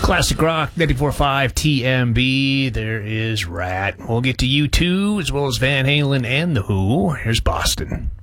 Classic Rock 94.5 TMB. There is Rat. We'll get to U2 as well as Van Halen and The Who. Here's Boston.